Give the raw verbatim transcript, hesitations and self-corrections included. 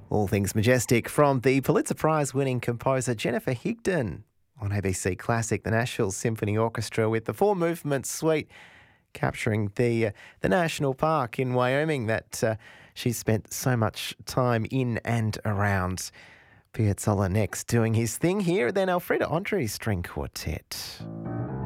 All things majestic from the Pulitzer Prize-winning composer Jennifer Higdon on A B C Classic, the Nashville Symphony Orchestra with the four-movement suite capturing the uh, the national park in Wyoming that uh, she spent so much time in and around. Piazzolla next doing his thing here, then Elfriede André String Quartet.